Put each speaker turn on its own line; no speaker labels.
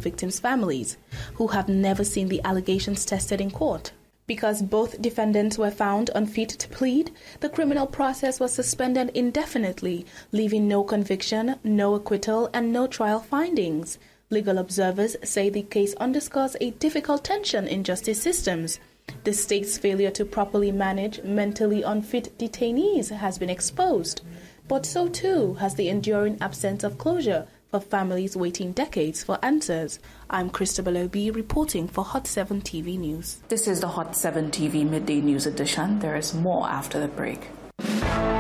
victims' families, who have never seen the allegations tested in court. Because both defendants were found unfit to plead, the criminal process was suspended indefinitely, leaving no conviction, no acquittal, and no trial findings. Legal observers say the case underscores a difficult tension in justice systems. The state's failure to properly manage mentally unfit detainees has been exposed, but so too has the enduring absence of closure for families waiting decades for answers. I'm Christabel Obi reporting for Hot 7 TV News.
This is the Hot 7 TV Midday News Edition. There is more after the break.